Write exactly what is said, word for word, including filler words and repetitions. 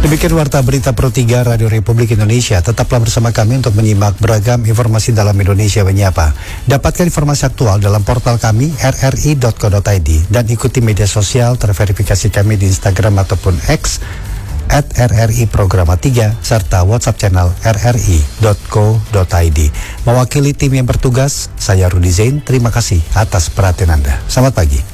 Demikian Warta Berita Pro tiga Radio Republik Indonesia. Tetaplah bersama kami untuk menyimak beragam informasi dalam Indonesia Menyapa. Dapatkan informasi aktual dalam portal kami r r i dot co dot i d dan ikuti media sosial terverifikasi kami di Instagram ataupun X at r r i programa tiga serta WhatsApp channel r r i dot co dot i d. Mewakili tim yang bertugas, saya Rudi Zain. Terima kasih atas perhatian Anda. Selamat pagi.